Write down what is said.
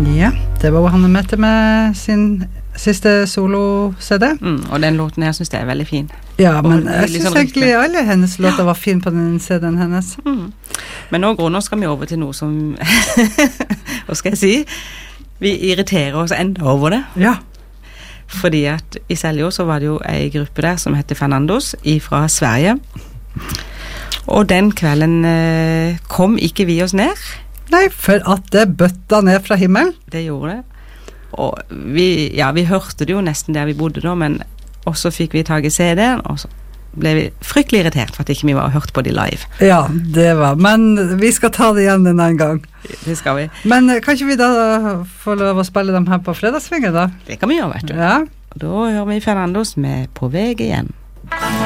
Ja, det var Hanne Mette med sin siste solo-CD. Og den låten her synes jeg er veldig fin. Ja, men Og jeg litt synes sånn egentlig rytme. alle hennes låter var fin på den CD-en hennes. Men nå skal vi over til noe som, hva skal jeg si, vi irriterer oss enda over det. Ja. Fordi at i Seljord så var det jo en gruppe der som heter Fernandos fra Sverige. Og den kvelden kom ikke vi oss ned. Nei, for at det bøtta ned fra himmelen. Det gjorde det. Og vi hørte det jo nesten der vi bodde da, men også fikk vi tag i CD-en, og så ble vi fryktelig irritert for at ikke vi var hørt på de live. Ja, det var. Men vi skal ta det igjen en annen gang. Det skal vi. Men kan ikke vi da få lov å spille dem her på fredagsvinget da? Det kan vi gjøre, vet du. Ja. Og da hører vi Fernandos med På vei igjen.